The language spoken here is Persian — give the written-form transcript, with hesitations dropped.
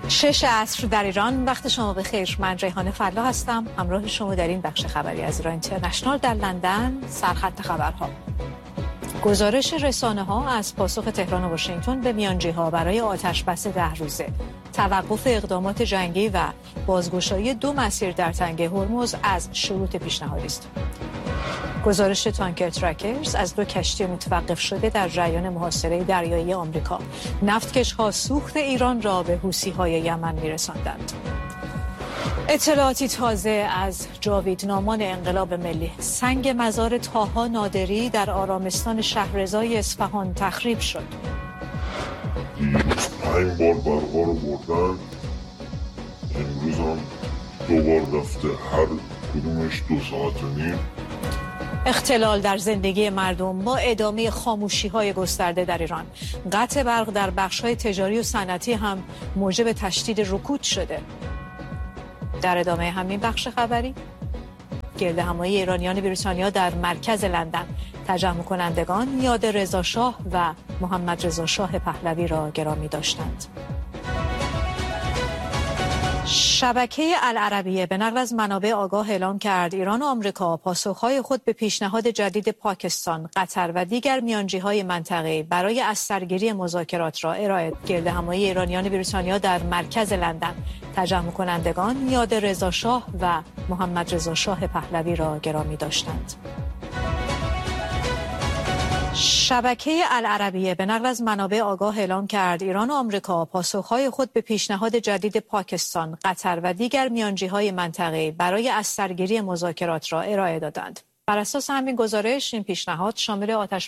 6 عصر در ایران. وقت شما بخیر. من ریحانه فلا هستم، همراه شما در این بخش خبری از ایران اینترنشنال. در لندن سرخط خبرها. گزارش رسانه‌ها از پاسخ تهران و واشنگتن به میانجی‌ها برای آتش‌بس 10 روزه، توقف اقدامات جنگی و بازگشایی 2 مسیر در تنگه هرمز از شروط پیشنهادی است. گزارش تانکر ترکرز از 2 کشتی متوقف شده در جریان محاصره دریایی آمریکا. نفتکش‌ها سوخت ایران را به حوثی‌های یمن می‌رساندند. اطلاعاتی تازه از جاویدنامان انقلاب ملی. سنگ مزار طاها نادری در آرامستان شهرضای اصفهان تخریب شد. 5 بار برقا رو بردن، امروز هم 2 بار رفته، هر کدومش 2 ساعت و نیم. اختلال در زندگی مردم با ادامه خاموشی‌های گسترده در ایران. قطع برق در بخش‌های تجاری و صنعتی هم موجب تشدید رکود شده. در ادامه همین بخش خبری، گردهمایی ایرانیان بریتانیا در مرکز لندن. تجمع کنندگان یاد رضا شاه و محمد رضا شاه پهلوی را گرامی داشتند. شبکه العربیه به نقل از منابع آگاه اعلام کرد ایران و آمریکا پاسخهای خود به پیشنهاد جدید پاکستان، قطر و دیگر میانجی‌های منطقه‌ای برای از سرگیری مذاکرات را ارائه. گردهمایی ایرانیان بریتانیا در مرکز لندن. تجمع کنندگان یاد رضا شاه و محمد رضا شاه پهلوی را گرامی داشتند. شبکه العربیه به نقل از منابع آگاه اعلام کرد ایران و آمریکا پاسخهای خود به پیشنهاد جدید پاکستان، قطر و دیگر میانجی‌های منطقه‌ای برای از سرگیری مذاکرات را ارائه دادند. بر اساس همین گزارش، این پیشنهاد شامل آتش